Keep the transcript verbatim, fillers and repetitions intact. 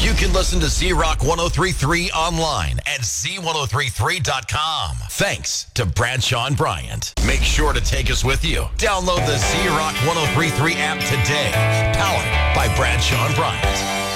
You can listen to Z-Rock ten thirty-three online at Z ten thirty-three dot com. Thanks to Bradshaw and Bryant. Make sure to take us with you. Download the Z-Rock ten thirty-three app today. Powered by Bradshaw and Bryant.